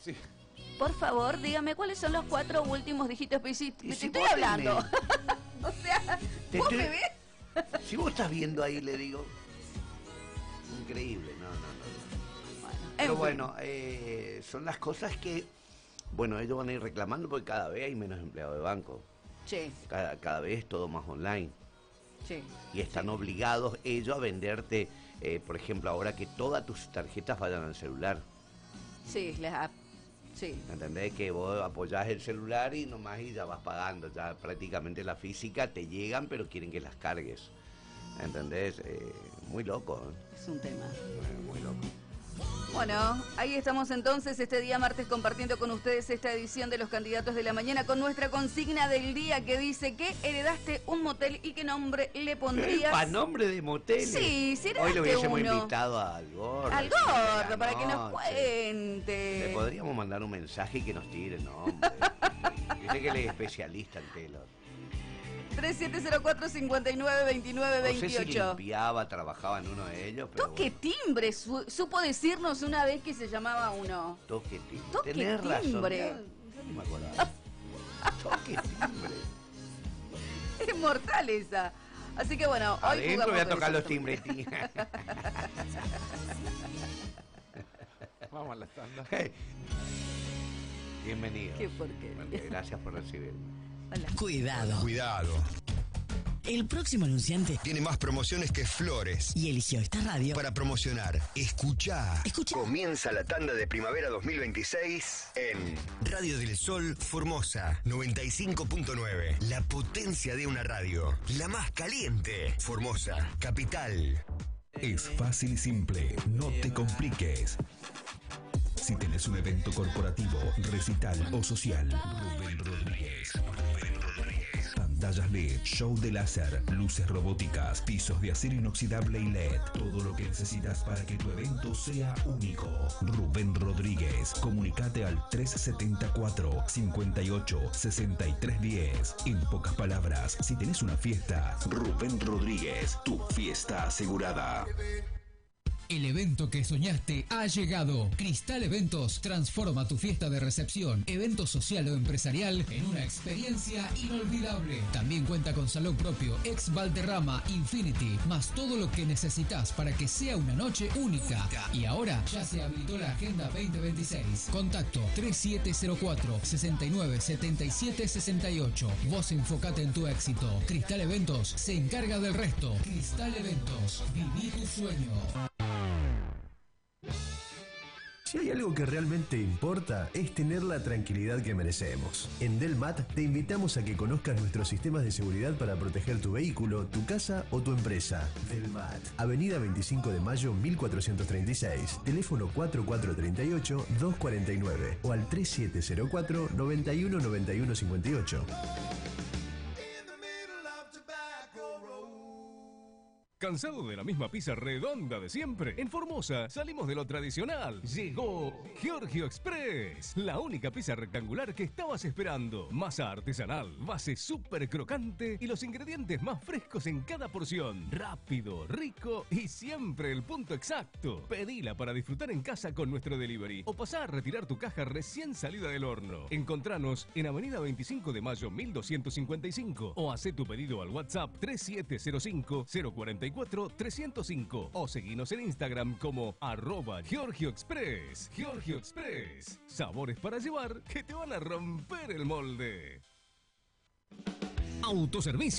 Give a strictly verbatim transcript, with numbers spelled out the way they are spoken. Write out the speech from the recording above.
Sí. Por favor, dígame cuáles son los cuatro últimos dígitos. Te, Y te si estoy vos hablando. tenés- O sea, Te ¿vos estoy- me ves? Si vos estás viendo ahí, le digo. Increíble, no, no, no. Bueno, en Pero fin. bueno, eh, son las cosas que, bueno, ellos van a ir reclamando porque cada vez hay menos empleados de banco. Sí, Cada, cada vez es todo más online. sí. Y están obligados ellos a venderte, eh, por ejemplo, ahora que todas tus tarjetas vayan al celular. Sí, les ha- sí. ¿Entendés? Que vos apoyás el celular y nomás y ya vas pagando. Ya prácticamente la física te llegan, pero quieren que las cargues. ¿Entendés? Eh, muy loco, ¿eh? Es un tema. Eh, Muy loco. Bueno, ahí estamos entonces este día martes compartiendo con ustedes esta edición de Los Candidatos de la Mañana con nuestra consigna del día que dice que heredaste un motel y qué nombre le pondrías. ¿Para nombre de moteles? Sí, si Hoy heredaste lo hubiésemos uno. invitado al gordo. Al al fin de la gordo, para que nos noche. cuente. Le podríamos mandar un mensaje y que nos tire nombre. Dice que él es especialista en telos. tres siete cero cuatro, cinco nueve, dos nueve, No sé si veintiocho. limpiaba, trabajaba en uno de ellos, pero Toque bueno. timbre, su- supo decirnos una vez que se llamaba uno. Toque timbre. Toque Tenés razón. timbre. Ya- ya no me acordaba. Toque timbre. Es mortal esa. Así que bueno, hoy Adentro jugamos voy a de tocar eso. los timbres. tía. Vamos a la tanda. Bienvenido. Qué porquería. Gracias por recibirme. Hola. Cuidado. Cuidado. El próximo anunciante Tiene más promociones que flores. y eligió esta radio Para promocionar, escuchá. Escucha. Comienza la tanda de primavera dos mil veintiséis en Radio del Sol Formosa noventa y cinco punto nueve. La potencia de una radio. La más caliente. Formosa, capital. Es fácil y simple, no te compliques. Si tenés un evento corporativo, recital o social, Rubén Rodríguez. Rubén Rodríguez. Pantallas L E D, show de láser, luces robóticas, pisos de acero inoxidable y L E D. Todo lo que necesitas para que tu evento sea único. Rubén Rodríguez. Comunicate al tres siete cuatro, cinco ocho, seis tres uno cero. En pocas palabras, si tenés una fiesta, Rubén Rodríguez, tu fiesta asegurada. El evento que soñaste ha llegado. Cristal Eventos transforma tu fiesta de recepción, evento social o empresarial en una experiencia inolvidable. También cuenta con salón propio, ex Valderrama, Infinity, más todo lo que necesitas para que sea una noche única. Y ahora ya se habilitó la Agenda veinte veintiséis. Contacto tres siete cero cuatro, seis nueve, siete siete seis ocho. Vos enfocate en tu éxito. Cristal Eventos se encarga del resto. Cristal Eventos, viví tu sueño. Si hay algo que realmente importa, es tener la tranquilidad que merecemos. En Delmat te invitamos a que conozcas nuestros sistemas de seguridad para proteger tu vehículo, tu casa o tu empresa. Delmat, Avenida veinticinco de mayo mil cuatrocientos treinta y seis, teléfono cuatro cuatro tres ocho, dos cuatro nueve o al tres siete cero cuatro, nueve uno nueve uno cinco ocho. ¿Cansado de la misma pizza redonda de siempre? En Formosa salimos de lo tradicional. Llegó Giorgio Express, la única pizza rectangular que estabas esperando. Masa artesanal, base súper crocante y los ingredientes más frescos en cada porción. Rápido, rico y siempre el punto exacto. Pedila para disfrutar en casa con nuestro delivery o pasá a retirar tu caja recién salida del horno. Encontranos en Avenida veinticinco de mayo mil doscientos cincuenta y cinco o hacé tu pedido al WhatsApp tres siete cero cinco, cero cuatro cuatro, tres cero cinco o seguinos en Instagram como arroba Giorgio Express. Giorgio Express. Sabores para llevar que te van a romper el molde. Autoservicio